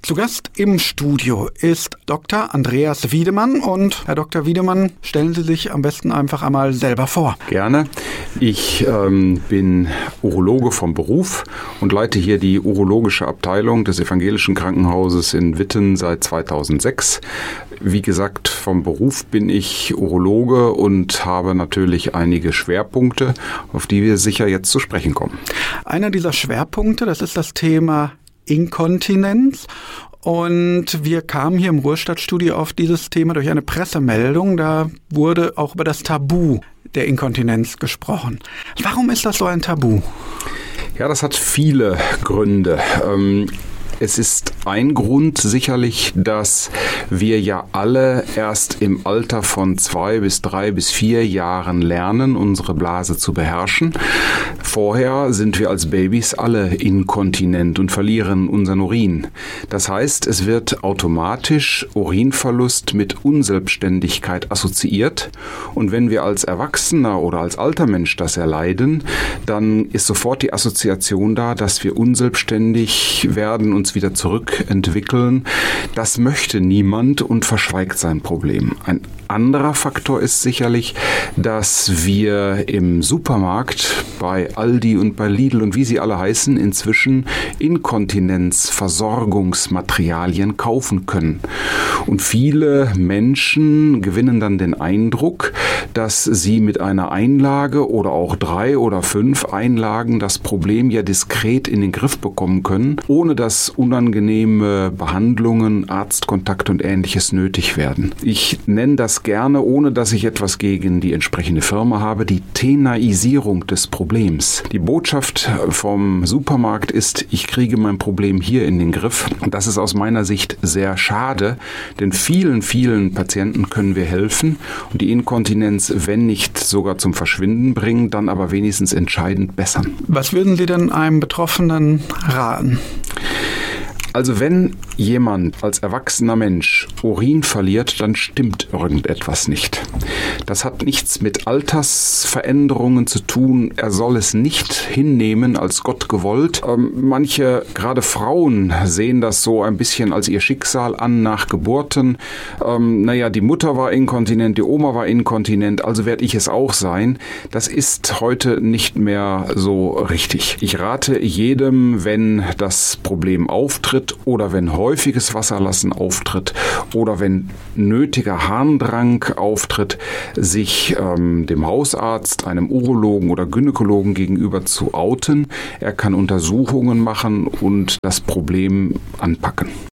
Zu Gast im Studio ist Dr. Andreas Wiedemann. Und Herr Dr. Wiedemann, stellen Sie sich am besten einfach einmal selber vor. Gerne. Ich bin Urologe vom Beruf und leite hier die urologische Abteilung des Evangelischen Krankenhauses in Witten seit 2006. Wie gesagt, vom Beruf bin ich Urologe und habe natürlich einige Schwerpunkte, auf die wir sicher jetzt zu sprechen kommen. Einer dieser Schwerpunkte, das ist das Thema Inkontinenz. Und wir kamen hier im Ruhrstadtstudio auf dieses Thema durch eine Pressemeldung. Da wurde auch über das Tabu der Inkontinenz gesprochen. Warum ist das so ein Tabu? Ja, das hat viele Gründe. Es ist ein Grund sicherlich, dass wir ja alle erst im Alter von 2 bis 3 bis 4 Jahren lernen, unsere Blase zu beherrschen. Vorher sind wir als Babys alle inkontinent und verlieren unseren Urin. Das heißt, es wird automatisch Urinverlust mit Unselbstständigkeit assoziiert. Und wenn wir als Erwachsener oder als alter Mensch das erleiden, dann ist sofort die Assoziation da, dass wir unselbstständig werden und wieder zurückentwickeln. Das möchte niemand und verschweigt sein Problem. Ein anderer Faktor ist sicherlich, dass wir im Supermarkt bei Aldi und bei Lidl und wie sie alle heißen, inzwischen Inkontinenzversorgungsmaterialien kaufen können. Und viele Menschen gewinnen dann den Eindruck, dass sie mit einer Einlage oder auch 3 oder 5 Einlagen das Problem ja diskret in den Griff bekommen können, ohne dass unangenehme Behandlungen, Arztkontakt und Ähnliches nötig werden. Ich nenne das gerne, ohne dass ich etwas gegen die entsprechende Firma habe, die Tenaisierung des Problems. Die Botschaft vom Supermarkt ist, ich kriege mein Problem hier in den Griff. Und das ist aus meiner Sicht sehr schade, denn vielen, vielen Patienten können wir helfen und die Inkontinenz, wenn nicht sogar zum Verschwinden bringen, dann aber wenigstens entscheidend bessern. Was würden Sie denn einem Betroffenen raten? Also wenn jemand als erwachsener Mensch Urin verliert, dann stimmt irgendetwas nicht. Das hat nichts mit Altersveränderungen zu tun. Er soll es nicht hinnehmen als Gott gewollt. Manche, gerade Frauen, sehen das so ein bisschen als ihr Schicksal an nach Geburten. Die Mutter war inkontinent, die Oma war inkontinent, also werde ich es auch sein. Das ist heute nicht mehr so richtig. Ich rate jedem, wenn das Problem auftritt, oder wenn häufiges Wasserlassen auftritt oder wenn nötiger Harndrang auftritt, sich dem Hausarzt, einem Urologen oder Gynäkologen gegenüber zu outen. Er kann Untersuchungen machen und das Problem anpacken.